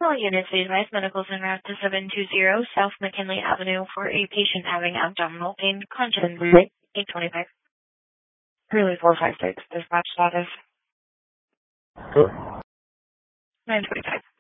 All units, be advised medicals en route to 720 South McKinley Avenue for a patient having abdominal pain. Conscious rate 825. Really 456. Dispatch status Good. 925.